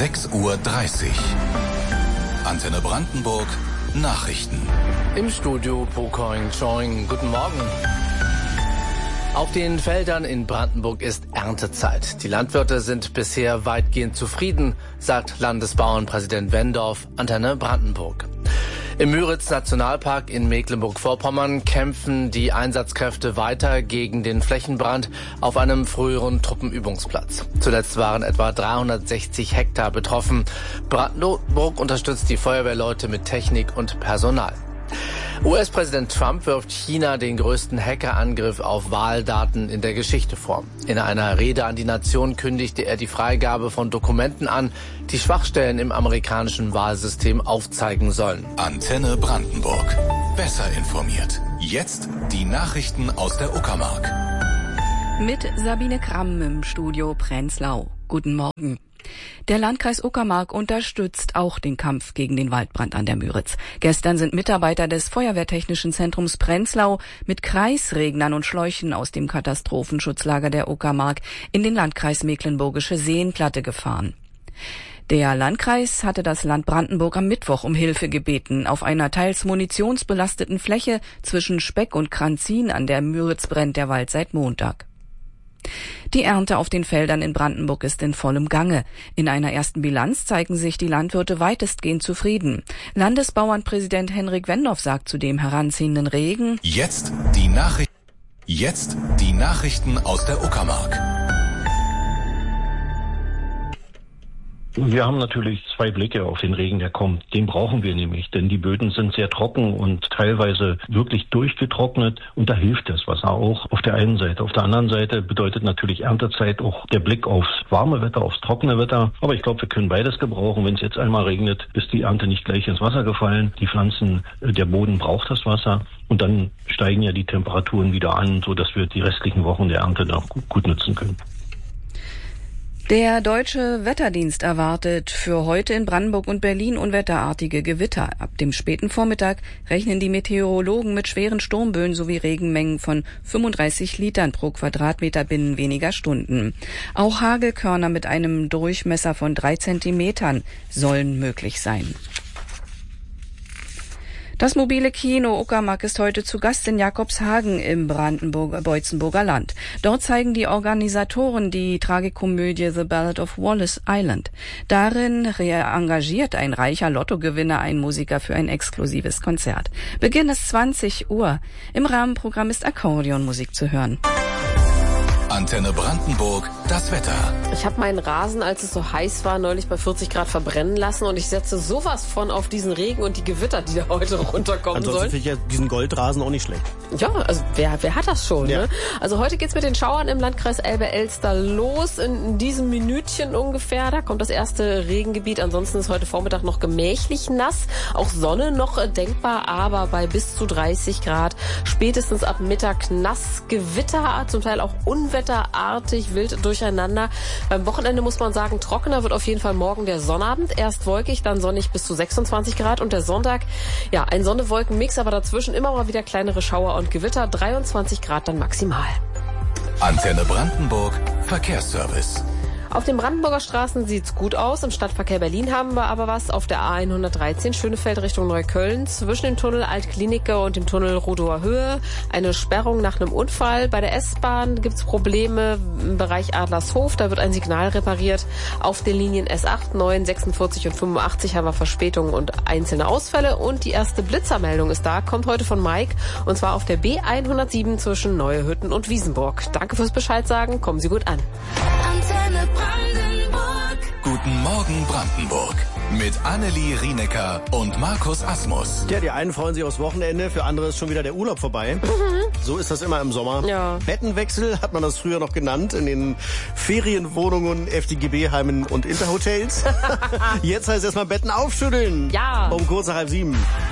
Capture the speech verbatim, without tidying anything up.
sechs Uhr dreißig. Antenne Brandenburg, Nachrichten. Im Studio Pokoing Choing. Guten Morgen. Auf den Feldern in Brandenburg ist Erntezeit. Die Landwirte sind bisher weitgehend zufrieden, sagt Landesbauernpräsident Wendorf, Antenne Brandenburg. Im Müritz-Nationalpark in Mecklenburg-Vorpommern kämpfen die Einsatzkräfte weiter gegen den Flächenbrand auf einem früheren Truppenübungsplatz. Zuletzt waren etwa dreihundertsechzig Hektar betroffen. Brandenburg unterstützt die Feuerwehrleute mit Technik und Personal. U S-Präsident Trump wirft China den größten Hackerangriff auf Wahldaten in der Geschichte vor. In einer Rede an die Nation kündigte er die Freigabe von Dokumenten an, die Schwachstellen im amerikanischen Wahlsystem aufzeigen sollen. Antenne Brandenburg. Besser informiert. Jetzt die Nachrichten aus der Uckermark. Mit Sabine Kramm im Studio Prenzlau. Guten Morgen. Der Landkreis Uckermark unterstützt auch den Kampf gegen den Waldbrand an der Müritz. Gestern sind Mitarbeiter des Feuerwehrtechnischen Zentrums Prenzlau mit Kreisregnern und Schläuchen aus dem Katastrophenschutzlager der Uckermark in den Landkreis Mecklenburgische Seenplatte gefahren. Der Landkreis hatte das Land Brandenburg am Mittwoch um Hilfe gebeten. Auf einer teils munitionsbelasteten Fläche zwischen Speck und Kranzin an der Müritz brennt der Wald seit Montag. Die Ernte auf den Feldern in Brandenburg ist in vollem Gange. In einer ersten Bilanz zeigen sich die Landwirte weitestgehend zufrieden. Landesbauernpräsident Henrik Wendorf sagt zu dem heranziehenden Regen: Jetzt die Nachricht- Jetzt die Nachrichten aus der Uckermark. Wir haben natürlich zwei Blicke auf den Regen, der kommt. Den brauchen wir nämlich, denn die Böden sind sehr trocken und teilweise wirklich durchgetrocknet und da hilft das Wasser auch auf der einen Seite. Auf der anderen Seite bedeutet natürlich Erntezeit auch der Blick aufs warme Wetter, aufs trockene Wetter. Aber ich glaube, wir können beides gebrauchen. Wenn es jetzt einmal regnet, ist die Ernte nicht gleich ins Wasser gefallen. Die Pflanzen, der Boden braucht das Wasser und dann steigen ja die Temperaturen wieder an, sodass wir die restlichen Wochen der Ernte noch gut, gut nutzen können. Der Deutsche Wetterdienst erwartet für heute in Brandenburg und Berlin unwetterartige Gewitter. Ab dem späten Vormittag rechnen die Meteorologen mit schweren Sturmböen sowie Regenmengen von fünfunddreißig Litern pro Quadratmeter binnen weniger Stunden. Auch Hagelkörner mit einem Durchmesser von drei Zentimetern sollen möglich sein. Das mobile Kino Uckermark ist heute zu Gast in Jakobshagen im Brandenburger Beutzenburger Land. Dort zeigen die Organisatoren die Tragikomödie The Ballad of Wallace Island. Darin engagiert ein reicher Lottogewinner einen Musiker für ein exklusives Konzert. Beginn ist zwanzig Uhr. Im Rahmenprogramm ist Akkordeonmusik zu hören. Antenne Brandenburg, das Wetter. Ich habe meinen Rasen, als es so heiß war, neulich bei vierzig Grad verbrennen lassen und ich setze sowas von auf diesen Regen und die Gewitter, die da heute runterkommen Ansonsten sollen. finde ich ja diesen Goldrasen auch nicht schlecht. Ja, also wer, wer hat das schon? Ja. Ne? Also heute geht's mit den Schauern im Landkreis Elbe-Elster los, in diesem Minütchen ungefähr. Da kommt das erste Regengebiet. Ansonsten ist heute Vormittag noch gemächlich nass. Auch Sonne noch denkbar, aber bei bis zu dreißig Grad. Spätestens ab Mittag nass, Gewitter, zum Teil auch Unwetter. Wetterartig, wild durcheinander. Beim Wochenende muss man sagen, trockener wird auf jeden Fall morgen der Sonnabend. Erst wolkig, dann sonnig bis zu sechsundzwanzig Grad. Und der Sonntag, ja, ein Sonne-Wolken-Mix, aber dazwischen immer mal wieder kleinere Schauer und Gewitter. dreiundzwanzig Grad dann maximal. Antenne Brandenburg, Verkehrsservice. Auf den Brandenburger Straßen sieht's gut aus. Im Stadtverkehr Berlin haben wir aber was. Auf der A hundertdreizehn Schönefeld Richtung Neukölln zwischen dem Tunnel Altklinike und dem Tunnel Rudower Höhe eine Sperrung nach einem Unfall. Bei der S-Bahn gibt's Probleme im Bereich Adlershof. Da wird ein Signal repariert. Auf den Linien S acht, neun, sechsundvierzig und fünfundachtzig haben wir Verspätungen und einzelne Ausfälle. Und die erste Blitzermeldung ist da, kommt heute von Mike. Und zwar auf der B hundertsieben zwischen Neuhütten und Wiesenburg. Danke fürs Bescheid sagen. Kommen Sie gut an. Antenne Brandenburg. Guten Morgen Brandenburg. Mit Annelie Rienecker und Markus Asmus. Ja, die einen freuen sich aufs Wochenende, für andere ist schon wieder der Urlaub vorbei. Mhm. So ist das immer im Sommer. Ja. Bettenwechsel hat man das früher noch genannt in den Ferienwohnungen, F D G B-Heimen und Interhotels. Jetzt heißt es erstmal Betten aufschütteln. Ja. Um kurz nach halb sieben.